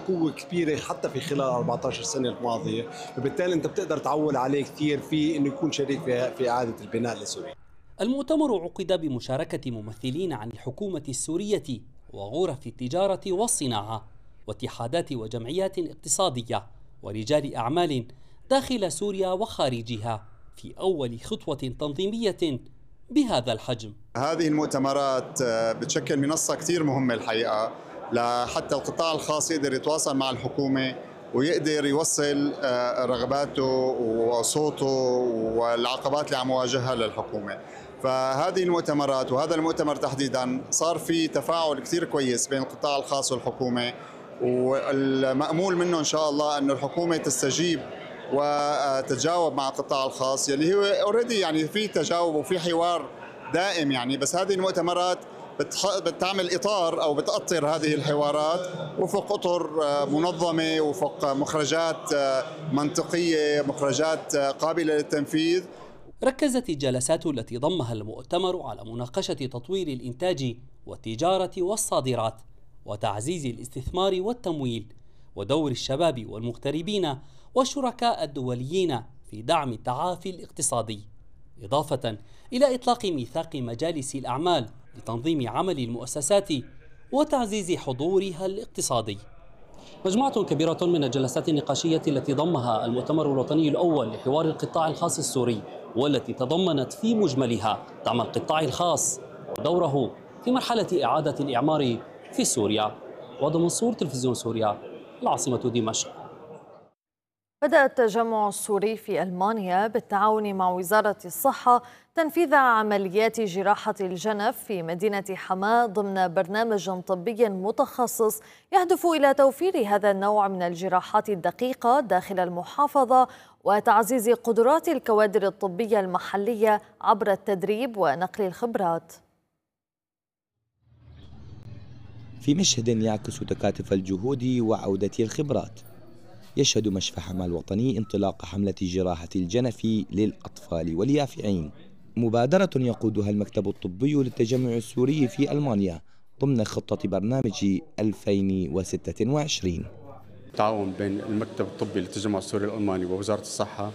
قوة كبيرة حتى في خلال 14 سنة الماضية، فبالتالي أنت بتقدر تعول عليه كثير في إنه يكون شريك في إعادة البناء لسوريا. المؤتمر عقد بمشاركة ممثلين عن الحكومة السورية وغرف التجارة والصناعة واتحادات وجمعيات اقتصادية ورجال أعمال داخل سوريا وخارجها في أول خطوة تنظيمية بهذا الحجم. هذه المؤتمرات بتشكل منصة كثير مهمة الحقيقة، لحتى القطاع الخاص يقدر يتواصل مع الحكومة ويقدر يوصل رغباته وصوته والعقبات اللي عم يواجهها للحكومة. فهذه المؤتمرات وهذا المؤتمر تحديدا صار في تفاعل كثير كويس بين القطاع الخاص والحكومة، والمأمول منه إن شاء الله أن الحكومة تستجيب وتتجاوب مع القطاع الخاص يلي هو اوريدي يعني في تجاوب وفي حوار دائم يعني. بس هذه المؤتمرات بتعمل إطار أو بتأطر هذه الحوارات وفق أطر منظمة، وفق مخرجات منطقية، مخرجات قابلة للتنفيذ. ركزت الجلسات التي ضمها المؤتمر على مناقشة تطوير الإنتاج والتجارة والصادرات وتعزيز الاستثمار والتمويل ودور الشباب والمغتربين والشركاء الدوليين في دعم التعافي الاقتصادي، إضافة إلى إطلاق ميثاق مجالس الأعمال لتنظيم عمل المؤسسات وتعزيز حضورها الاقتصادي. مجموعة كبيرة من الجلسات النقاشية التي ضمها المؤتمر الوطني الأول لحوار القطاع الخاص السوري، والتي تضمنت في مجملها دعم القطاع الخاص ودوره في مرحلة إعادة الإعمار في سوريا. وهذا منصور، تلفزيون سوريا، العاصمة دمشق. بدأ التجمع السوري في ألمانيا بالتعاون مع وزارة الصحة تنفيذ عمليات جراحة الجنف في مدينة حماة ضمن برنامج طبي متخصص يهدف إلى توفير هذا النوع من الجراحات الدقيقة داخل المحافظة وتعزيز قدرات الكوادر الطبية المحلية عبر التدريب ونقل الخبرات. في مشهد يعكس تكاتف الجهود وعودة الخبرات، يشهد مشفى حماة الوطني انطلاق حملة جراحة الجنف للأطفال واليافعين، مبادرة يقودها المكتب الطبي للتجمع السوري في ألمانيا ضمن خطة برنامج 2026. تعاون بين المكتب الطبي للتجمع السوري الألماني ووزارة الصحة،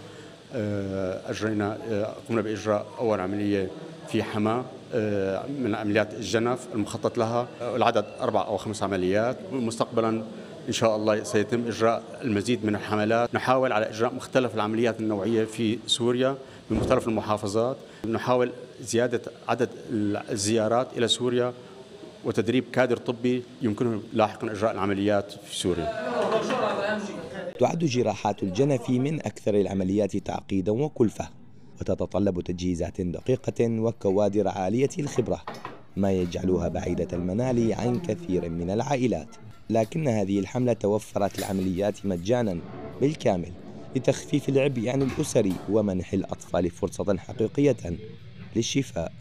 قمنا بإجراء أول عملية في حماة من عمليات الجنف المخطط لها، العدد 4 أو 5 عمليات. مستقبلا إن شاء الله سيتم إجراء المزيد من الحملات، نحاول على إجراء مختلف العمليات النوعية في سوريا بمختلف المحافظات، نحاول زيادة عدد الزيارات إلى سوريا وتدريب كادر طبي يمكنه لاحقا إجراء العمليات في سوريا. تعد جراحات الجنف من أكثر العمليات تعقيدا وكلفة، وتتطلب تجهيزات دقيقة وكوادر عالية الخبرة، ما يجعلها بعيدة المنال عن كثير من العائلات. لكن هذه الحملة توفرت العمليات مجانا بالكامل لتخفيف العبء عن الأسر ومنح الأطفال فرصة حقيقية للشفاء.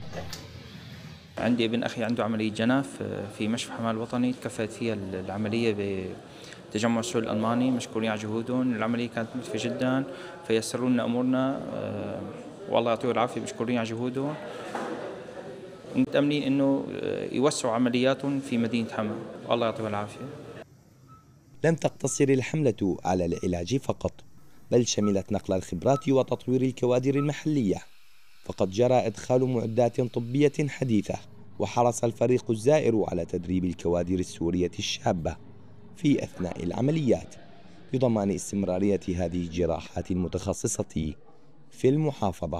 عندي ابن أخي عنده عملية جنف في مشفى حماة الوطني، تكفت فيها العملية بتجمع السوري الألماني، مشكورين على جهودهم. العملية كانت مكلفة جدا فيسروا لنا أمورنا، والله يعطيهم العافية، مشكورين على جهودهم. متأملين إنه يوسعوا عملياتهم في مدينة حماة، والله يعطيهم العافية. لم تقتصر الحملة على العلاج فقط، بل شملت نقل الخبرات وتطوير الكوادر المحلية، فقد جرى إدخال معدات طبية حديثة، وحرص الفريق الزائر على تدريب الكوادر السورية الشابة في أثناء العمليات بضمان استمرارية هذه الجراحات المتخصصة في المحافظة.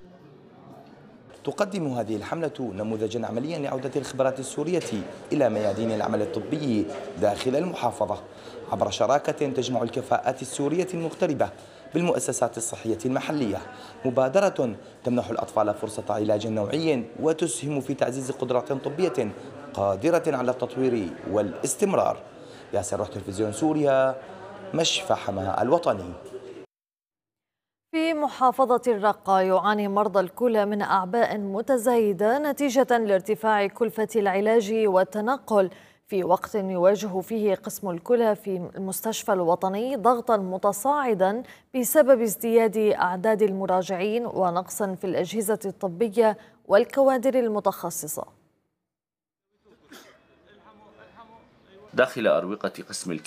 تقدم هذه الحملة نموذجا عمليا لعودة الخبرات السورية إلى ميادين العمل الطبي داخل المحافظة عبر شراكة تجمع الكفاءات السورية المغتربة بالمؤسسات الصحية المحلية، مبادرة تمنح الأطفال فرصة علاج نوعي وتسهم في تعزيز قدرات طبية قادرة على التطوير والاستمرار. ياسر روح، تلفزيون سوريا، مشفى حماة الوطني. في محافظة الرقة يعاني مرضى الكلى من أعباء متزايدة نتيجة لارتفاع كلفة العلاج والتنقل، في وقت يواجه فيه قسم الكلى في المستشفى الوطني ضغطا متصاعدا بسبب ازدياد أعداد المراجعين ونقصا في الأجهزة الطبية والكوادر المتخصصة. داخل أروقة قسم